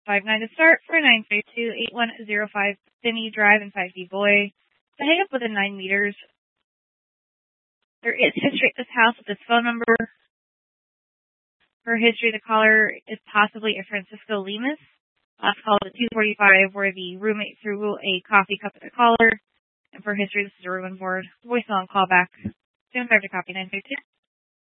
59 to start for 952-8105 Finney Drive in 5D Boy. To hang up within 9 meters. There is history at this house with this phone number. For history, the caller is possibly a Francisco Lemus. Last call at 2:45, where the roommate threw a coffee cup at the caller. And for history, this is a room and board. Voicemail and callback. Stand by to copy 952.